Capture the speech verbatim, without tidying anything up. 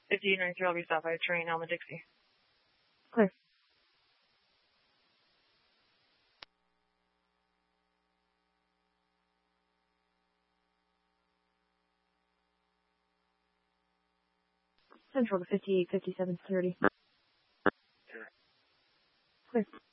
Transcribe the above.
fifty-eight ninety-three, I'll be stopped by a train, Alma Dixie. Clear. Central to fifty-eight fifty-seven thirty. Clear.